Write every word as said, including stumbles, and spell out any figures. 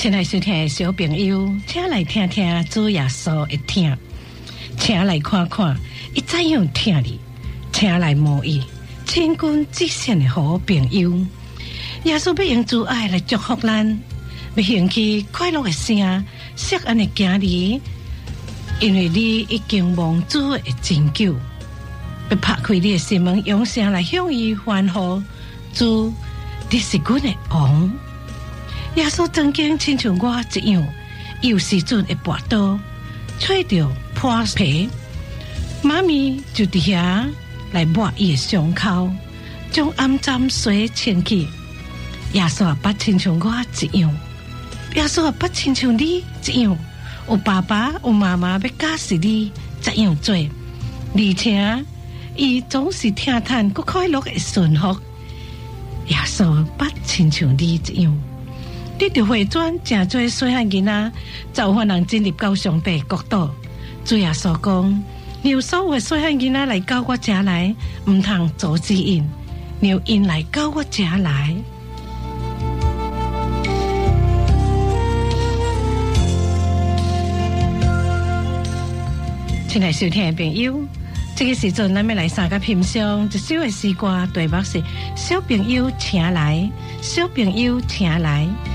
亲爱收听的小朋友，请来听听主耶稣的听，请来看看伊怎样听你，请来摸伊千军之善的好朋友。耶稣要用主爱来祝福咱，要兴起快乐的声，惜安的行你，因为你已经蒙主的拯救。要拍开你的心门，用声来向伊欢呼，主，你是阮的王。耶稣曾经亲像我一样，有时阵会跋倒，吹着破皮，妈咪就伫遐来抹伊的伤口，将暗沾水清去。耶稣也捌亲像我一样，耶稣也捌亲像你一样，有爸爸有妈妈要教示你怎样做，而且伊总是听叹佮快乐的顺服。耶稣捌亲像你一样，你就会转真多细汉囡仔，造化人进入到上帝国度。主耶稣讲，让所有的细汉囡仔来到我家来，唔通阻止因，让因来到我家来。亲爱收听的朋友，这个时阵咱要来三个品尝一首的诗歌，题目是小朋友请来，小朋友请来。